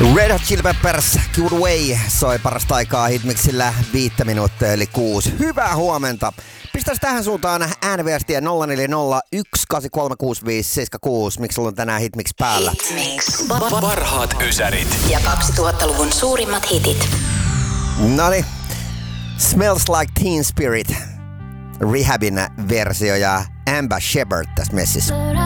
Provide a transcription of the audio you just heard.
Red Hot Chili Peppers, Good Way soi parasta aikaa Hitmixillä 5 minuuttia eli 6. Hyvää huomenta. Pistäis tähän suuntaan ääniviestiä 440 1836576. Miksi sulla on tänään Hitmix päällä? Hitmix. Parhaat ysärit. Ja 2000-luvun suurimmat hitit. Noniin. Smells Like Teen Spirit. Rehabin versio ja Amba Shepherd tässä messissä.